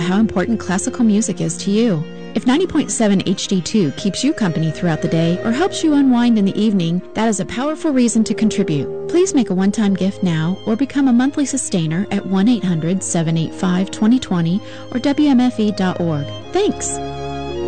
how important classical music is to you. If 90.7 HD2 keeps you company throughout the day or helps you unwind in the evening, that is a powerful reason to contribute. Please make a one-time gift now or become a monthly sustainer at 1-800-785-2020 or WMFE.org. Thanks!